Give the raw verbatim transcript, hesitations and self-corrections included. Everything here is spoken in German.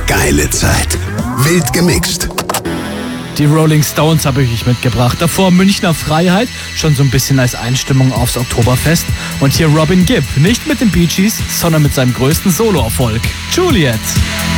Geile Zeit. Wild gemixt. Die Rolling Stones habe ich mitgebracht. Davor Münchner Freiheit, schon so ein bisschen als Einstimmung aufs Oktoberfest. Und hier Robin Gibb, nicht mit den Bee Gees, sondern mit seinem größten Soloerfolg, Juliet.